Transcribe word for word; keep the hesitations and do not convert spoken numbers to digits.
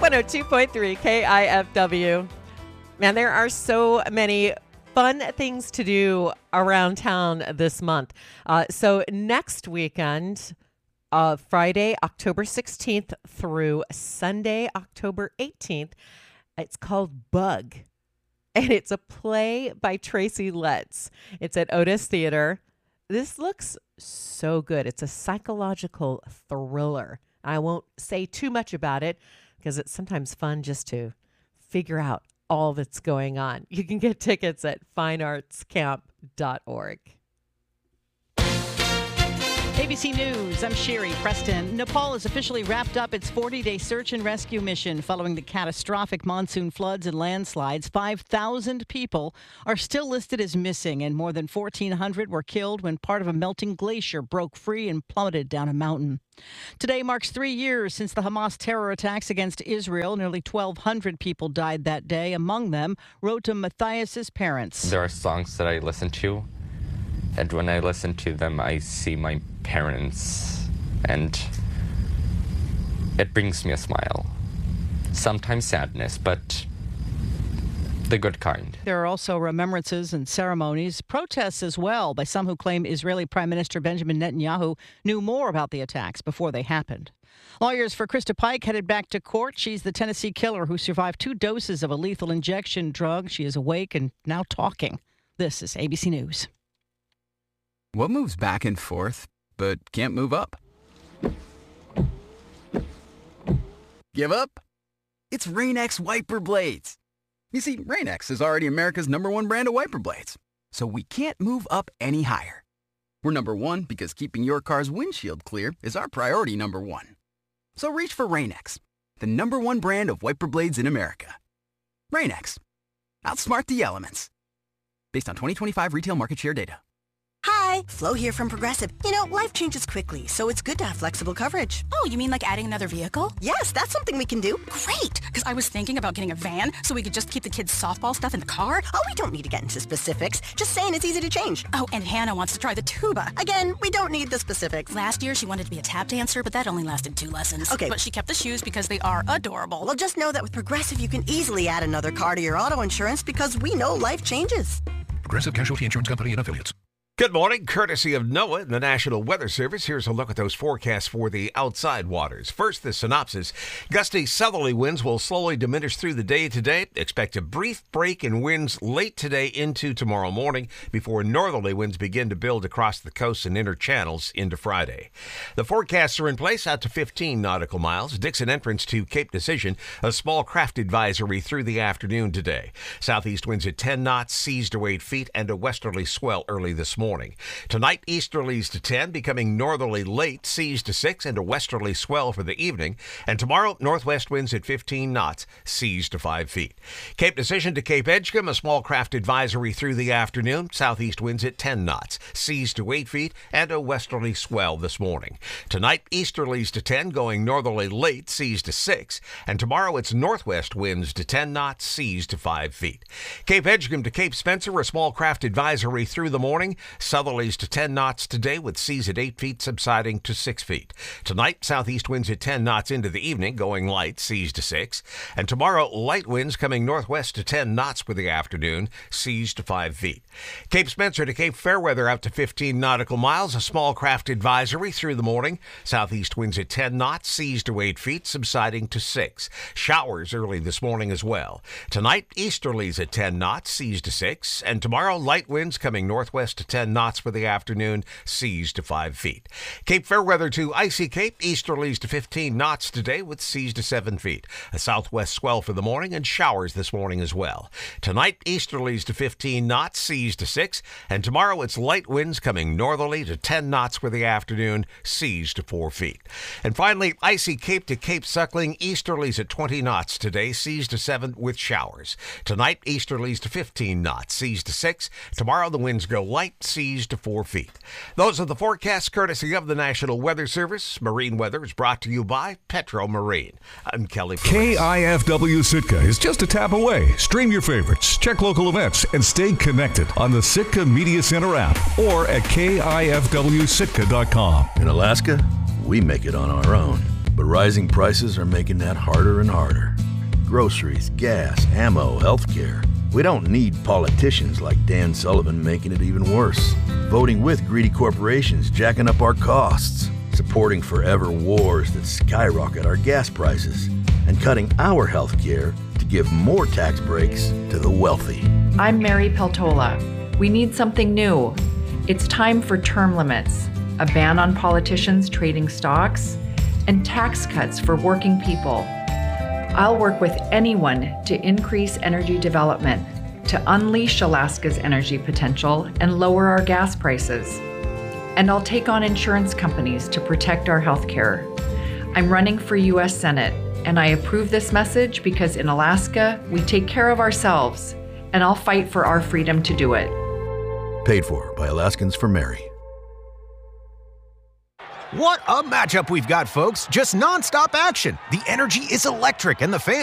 one oh two point three K I F W. Man, there are so many fun things to do around town this month. Uh, so next weekend, uh, Friday, October sixteenth through Sunday, October eighteenth, it's called Bug. And it's a play by Tracy Letts. It's at Otis Theater. This looks so good. It's a psychological thriller. I won't say too much about it because it's sometimes fun just to figure out all that's going on. You can get tickets at fine arts camp dot org. A B C News, I'm Sherry Preston. Nepal has officially wrapped up its forty-day search and rescue mission following the catastrophic monsoon floods and landslides. five thousand people are still listed as missing, and more than fourteen hundred were killed when part of a melting glacier broke free and plummeted down a mountain. Today marks three years since the Hamas terror attacks against Israel. Nearly twelve hundred people died that day. Among them, Rotem Matthias's parents. There are songs that I listen to, and when I listen to them, I see my parents, and it brings me a smile. Sometimes sadness, but the good kind. There are also remembrances and ceremonies, protests as well by some who claim Israeli Prime Minister Benjamin Netanyahu knew more about the attacks before they happened. Lawyers for Krista Pike headed back to court. She's the Tennessee killer who survived two doses of a lethal injection drug. She is awake and now talking. This is A B C News. What moves back and forth but can't move up? Give up? It's Rain-X wiper blades. You see, Rain-X is already America's number one brand of wiper blades, so we can't move up any higher. We're number one because keeping your car's windshield clear is our priority number one. So reach for Rain-X, the number one brand of wiper blades in America. Rain-X. Outsmart the elements. Based on twenty twenty-five retail market share data. Hi, Flo here from Progressive. You know, life changes quickly, so it's good to have flexible coverage. Oh, you mean like adding another vehicle? Yes, that's something we can do. Great, because I was thinking about getting a van so we could just keep the kids' softball stuff in the car. Oh, we don't need to get into specifics. Just saying it's easy to change. Oh, and Hannah wants to try the tuba. Again, we don't need the specifics. Last year, she wanted to be a tap dancer, but that only lasted two lessons. Okay. But she kept the shoes because they are adorable. Well, just know that with Progressive, you can easily add another car to your auto insurance because we know life changes. Progressive Casualty Insurance Company and Affiliates. Good morning, courtesy of NOAA and the National Weather Service. Here's a look at those forecasts for the outside waters. First, the synopsis. Gusty southerly winds will slowly diminish through the day today. Expect a brief break in winds late today into tomorrow morning before northerly winds begin to build across the coast and inner channels into Friday. The forecasts are in place out to fifteen nautical miles. Dixon entrance to Cape Decision, a small craft advisory through the afternoon today. Southeast winds at ten knots, seas to eight feet, and a westerly swell early this morning. Morning. Tonight, easterlies to ten, becoming northerly late, seas to six, and a westerly swell for the evening. And tomorrow, northwest winds at fifteen knots, seas to five feet. Cape Decision to Cape Edgecombe, a small craft advisory through the afternoon. Southeast winds at ten knots, seas to eight feet, and a westerly swell this morning. Tonight, easterlies to ten, going northerly late, seas to six. And tomorrow, it's northwest winds to ten knots, seas to five feet. Cape Edgecombe to Cape Spencer, a small craft advisory through the morning. Southerlies to ten knots today with seas at eight feet subsiding to six feet. Tonight, southeast winds at ten knots into the evening, going light, seas to six. And tomorrow, light winds coming northwest to ten knots for the afternoon, seas to five feet. Cape Spencer to Cape Fairweather out to fifteen nautical miles, a small craft advisory through the morning. Southeast winds at ten knots, seas to eight feet, subsiding to six. Showers early this morning as well. Tonight, easterlies at ten knots, seas to six. And tomorrow, light winds coming northwest to ten knots for the afternoon, seas to five feet. Cape Fairweather to Icy Cape, easterlies to fifteen knots today with seas to seven feet. A southwest swell for the morning and showers this morning as well. Tonight, easterlies to fifteen knots, seas to six. And tomorrow, it's light winds coming northerly to ten knots for the afternoon, seas to four feet. And finally, Icy Cape to Cape Suckling, easterlies at twenty knots today, seas to seven with showers. Tonight, easterlies to fifteen knots, seas to six. Tomorrow, the winds go light, seas to four feet. Those are the forecasts courtesy of the National Weather Service. Marine weather is brought to you by Petro Marine. I'm Kelly Perez. K I F W Sitka is just a tap away. Stream your favorites, check local events, and stay connected on the Sitka Media Center app or at K I F W Sitka dot com. In Alaska, we make it on our own, but rising prices are making that harder and harder. groceries, gas, ammo, healthcare. We don't need politicians like Dan Sullivan making it even worse. Voting with greedy corporations jacking up our costs. Supporting forever wars that skyrocket our gas prices. And cutting our healthcare to give more tax breaks to the wealthy. I'm Mary Peltola. We need something new. It's time for term limits, a ban on politicians trading stocks, and tax cuts for working people. I'll work with anyone to increase energy development, to unleash Alaska's energy potential and lower our gas prices. And I'll take on insurance companies to protect our health care. I'm running for U S Senate, and I approve this message because in Alaska, we take care of ourselves, and I'll fight for our freedom to do it. Paid for by Alaskans for Mary. What a matchup we've got, folks. Just nonstop action. The energy is electric, and the fans